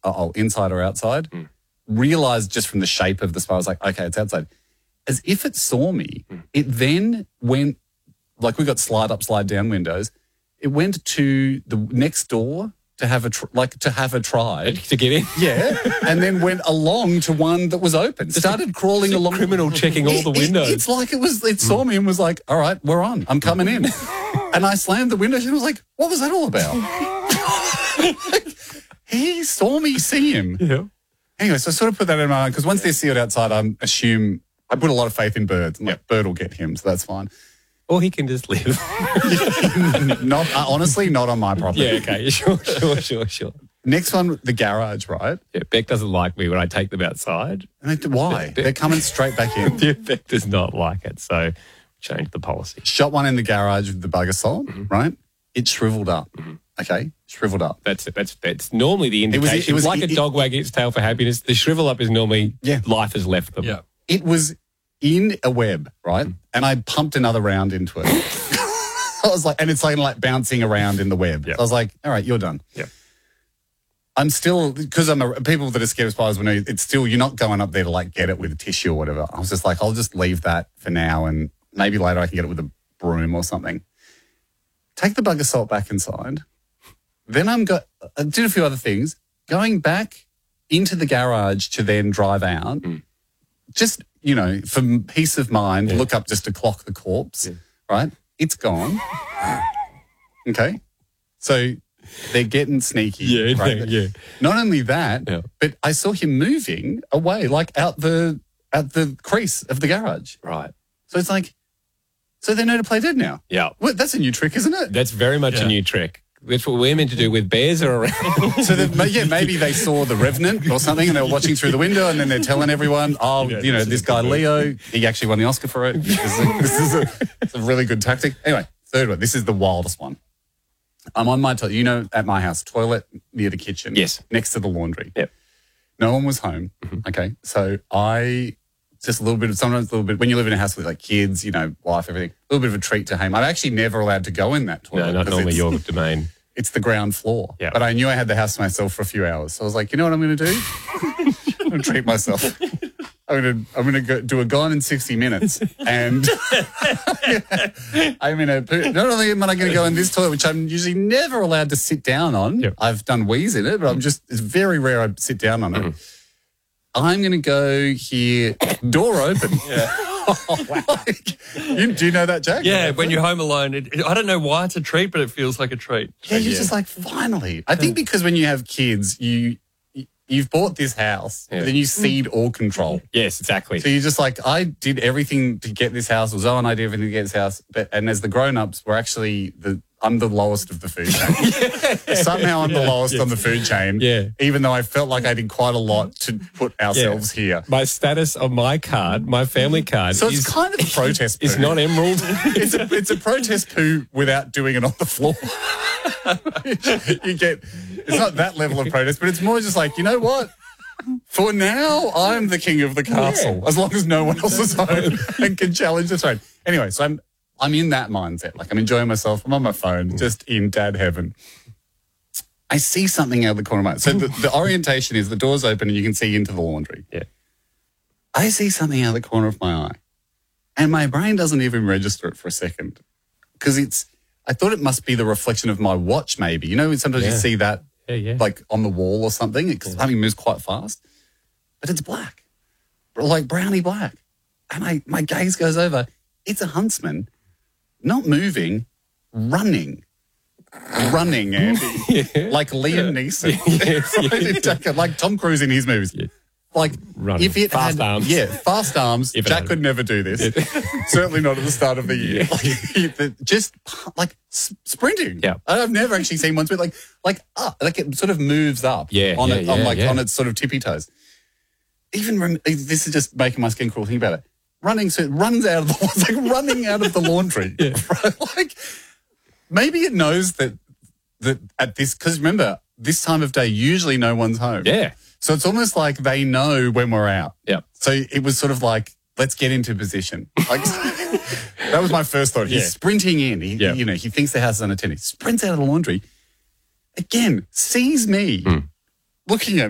inside or outside. Realised just from the shape of the spider, I was like, okay, it's outside. As if it saw me, it then went, like we got slide up, slide down windows. It went to the next door to have a try. To get in? Yeah, and then went along to one that was open. Started crawling along. Criminal checking all the windows. It's like it saw me and was like, all right, we're on. I'm coming in. And I slammed the window and I was like, what was that all about? He saw me see him. Yeah. Anyway, so I sort of put that in my mind because once they're sealed outside, I put a lot of faith in birds. I'm like, bird will get him, so that's fine. Or he can just live. Honestly, not on my property. Yeah, okay, sure. Next one, the garage, right? Yeah, Beck doesn't like me when I take them outside. Why? They're coming straight back in. Yeah, Beck does not like it, so change the policy. Shot one in the garage with the bug assault, right? It shriveled up. Okay, shriveled up. That's normally the indication. It was like a dog wagging its tail for happiness. The shrivel up is normally life has left them. Yeah. It was in a web, right? And I pumped another round into it. I was like, and it's like bouncing around in the web. Yep. So I was like, all right, you're done. Yeah. I'm still, because people that are scared of spiders will know it's still, you're not going up there to like get it with a tissue or whatever. I was just like, I'll just leave that for now and maybe later I can get it with a broom or something. Take the bug assault back inside. Then I did a few other things. Going back into the garage to then drive out, just, for peace of mind, look up just to clock the corpse, right? It's gone. Okay. So they're getting sneaky. Yeah, right? yeah. Not only that, but I saw him moving away, like out the crease of the garage. Right. So it's like, so they know to play dead now. Yeah. Well, that's a new trick, isn't it? That's very much a new trick. That's what we're meant to do with bears that are around. So maybe they saw The Revenant or something and they were watching through the window and then they're telling everyone, this guy Leo, he actually won the Oscar for it. This is a really good tactic. Anyway, third one. This is the wildest one. I'm on my toilet. At my house, toilet near the kitchen. Yes. Next to the laundry. Yep. No one was home. Okay. So sometimes a little bit, when you live in a house with like kids, wife, everything, a little bit of a treat to home. I'm actually never allowed to go in that toilet. No, not normally your domain. It's the ground floor. Yeah. But I knew I had the house to myself for a few hours. So I was like, you know what I'm going to do? I'm going to treat myself. I'm going to do a Gone in 60 Minutes. And I'm going to, not only am I going to go in this toilet, which I'm usually never allowed to sit down on. Yep. I've done wheeze in it, but it's very rare I sit down on it. I'm going to go here, door open. Oh, wow. Do you know that, Jack? Yeah, when you're home alone, I don't know why it's a treat, but it feels like a treat. Yeah, you're just like, finally. I think because when you have kids, you've bought this house, then you cede all control. Yes, exactly. So you're just like, I did everything to get this house, or Zoe and I did everything to get this house, and as the grown-ups, we're actually I'm the lowest of the food chain. Somehow I'm the lowest on the food chain, even though I felt like I did quite a lot to put ourselves here. My status on my card, my family card, so it's kind of a protest poo. It's not emerald. It's a protest poo without doing it on the floor. It's not that level of protest, but it's more just like, you know what? For now, I'm the king of the castle, as long as no one else is home and can challenge the throne. Anyway, so I'm in that mindset. Like, I'm enjoying myself. I'm on my phone, just in dad heaven. I see something out of the corner of my eye. So the orientation is the door's open and you can see into the laundry. Yeah. I see something out of the corner of my eye. And my brain doesn't even register it for a second. Because I thought it must be the reflection of my watch, maybe. Sometimes you see that like on the wall or something. Because something moves quite fast. But it's black. Like brownie black. And my gaze goes over. It's a huntsman. Not moving, running, Andy. Like Liam Neeson. Like Tom Cruise in his movies. Yeah. Like, running. If it fast had, arms. Yeah, fast arms. Jack could never do this. Certainly not at the start of the year. Like, just like sprinting. Yeah. I've never actually seen one sprint like it sort of moves up. On its sort of tippy toes. This is just making my skin crawl thinking about it. Running, so it runs out of running out of the laundry. Yeah. Right? Like, maybe it knows that at this, because remember, this time of day, usually no one's home. Yeah. So it's almost like they know when we're out. Yeah. So it was sort of like, let's get into position. Like, that was my first thought. He's sprinting in. He thinks the house is unattended. Sprints out of the laundry. Again, sees me looking at